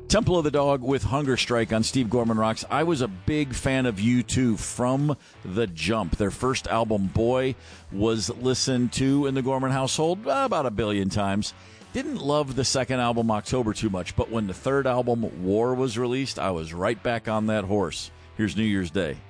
Temple of the Dog with Hunger Strike on Steve Gorman Rocks. I was a big fan of U2 from the jump. Their first album, Boy, was listened to in the Gorman household about 1 billion times. Didn't love the second album, October, too much, but when the third album, War, was released, I was right back on that horse. Here's New Year's Day.